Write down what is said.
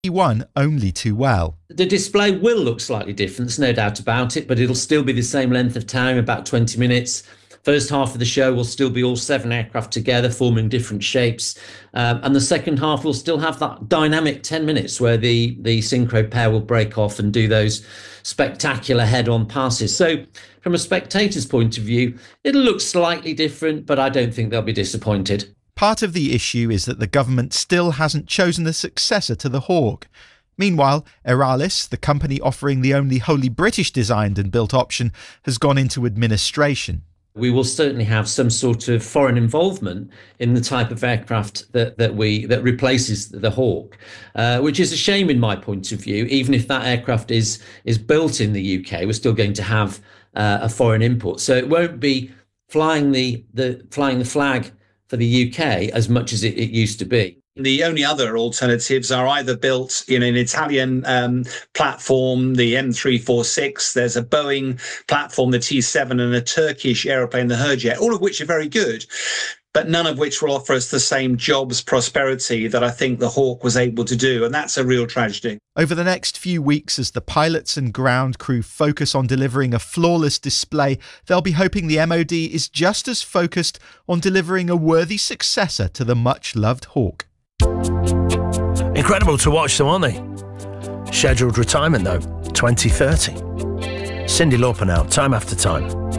He won only too well. The display will look slightly different, there's no doubt about it, but it'll still be the same length of time, about 20 minutes. First half of the show will still be all 7 aircraft together forming different shapes. And the second half will still have that dynamic 10 minutes where the synchro pair will break off and do those spectacular head-on passes. So from a spectator's point of view, it'll look slightly different, but I don't think they'll be disappointed. Part of the issue is that the government still hasn't chosen a successor to the Hawk. Meanwhile, Aeralis, the company offering the only wholly British designed and built option, has gone into administration. We will certainly have some sort of foreign involvement in the type of aircraft that replaces the Hawk, which is a shame in my point of view. Even if that aircraft is built in the UK, we're still going to have a foreign input. So it won't be flying the flag for the UK as much as it used to be. The only other alternatives are either built in an Italian platform, the M346, there's a Boeing platform, the T7, and a Turkish aeroplane, the Hurjet, all of which are very good, but none of which will offer us the same jobs prosperity that I think the Hawk was able to do, and that's a real tragedy. Over the next few weeks, as the pilots and ground crew focus on delivering a flawless display, they'll be hoping the MOD is just as focused on delivering a worthy successor to the much-loved Hawk. Incredible to watch them, aren't they? Scheduled retirement though, 2030. Cyndi Lauper now, Time After Time.